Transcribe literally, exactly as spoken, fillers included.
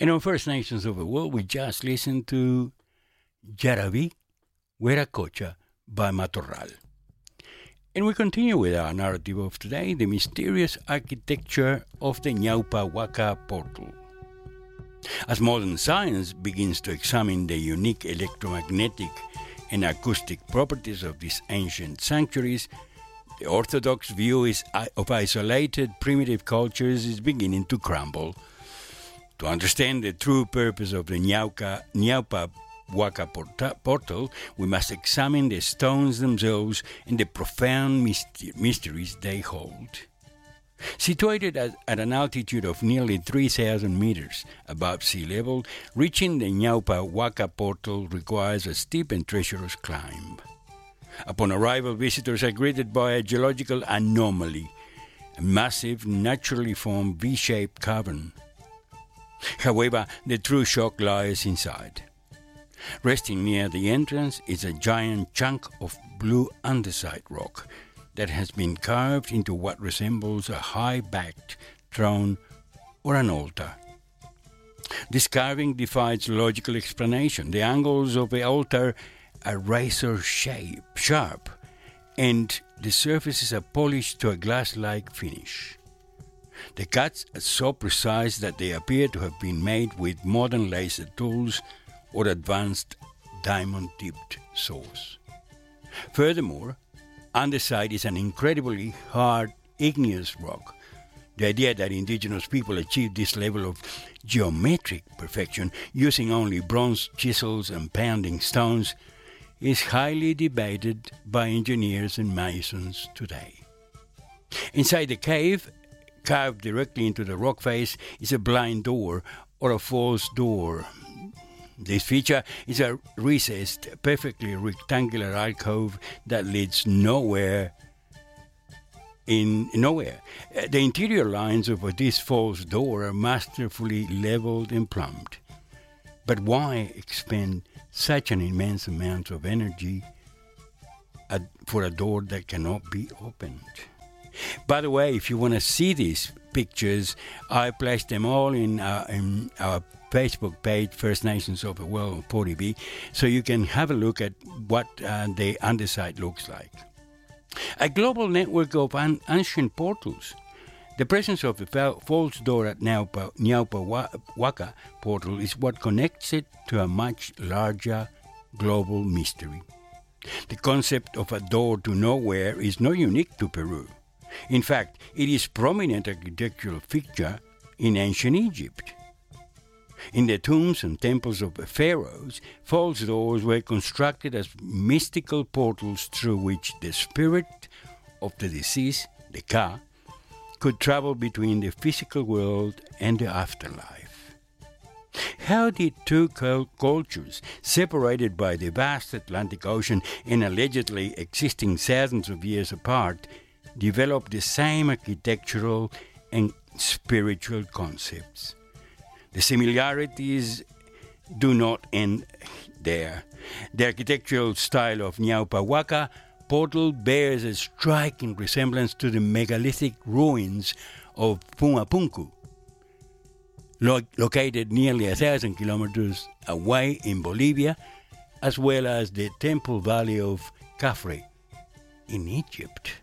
And on First Nations of the World, we just listened to Yaraví, Hueracocha by Matorral. And we continue with our narrative of today, the mysterious architecture of the Ñaupa Huaca portal. As modern science begins to examine the unique electromagnetic and acoustic properties of these ancient sanctuaries, the orthodox view is of isolated primitive cultures is beginning to crumble. To understand the true purpose of the Ñaupa, Ñaupa Huaca portal, we must examine the stones themselves and the profound myster- mysteries they hold. Situated at, at an altitude of nearly three thousand meters above sea level, reaching the Ñaupa Huaca portal requires a steep and treacherous climb. Upon arrival, visitors are greeted by a geological anomaly, a massive, naturally formed V-shaped cavern. However, the true shock lies inside. Resting near the entrance is a giant chunk of blue andesite rock that has been carved into what resembles a high-backed throne or an altar. This carving defies logical explanation. The angles of the altar are razor shape, sharp, and the surfaces are polished to a glass-like finish. The cuts are so precise that they appear to have been made with modern laser tools or advanced diamond-tipped saws. Furthermore, andesite is an incredibly hard, igneous rock. The idea that indigenous people achieved this level of geometric perfection using only bronze chisels and pounding stones is highly debated by engineers and masons today. Inside the cave, carved directly into the rock face, is a blind door or a false door. This feature is a recessed, perfectly rectangular alcove that leads nowhere in nowhere. The interior lines of this false door are masterfully leveled and plumbed. But why expend such an immense amount of energy for a door that cannot be opened? By the way, if you want to see these pictures, I placed them all in our, in our Facebook page, First Nations of the World, forty B, so you can have a look at what uh, the andesite looks like. A global network of an ancient portals. The presence of the false door at Ñaupa, Ñaupa Huaca portal is what connects it to a much larger global mystery. The concept of a door to nowhere is not unique to Peru. In fact, it is a prominent architectural feature in ancient Egypt. In the tombs and temples of the pharaohs, false doors were constructed as mystical portals through which the spirit of the deceased, the Ka, could travel between the physical world and the afterlife. How did two cultures, separated by the vast Atlantic Ocean and allegedly existing thousands of years apart, develop the same architectural and spiritual concepts? The similarities do not end there. The architectural style of Ñaupa Huaca portal bears a striking resemblance to the megalithic ruins of Pumapunku, lo- located nearly a thousand kilometers away in Bolivia, as well as the Temple Valley of Cafre in Egypt.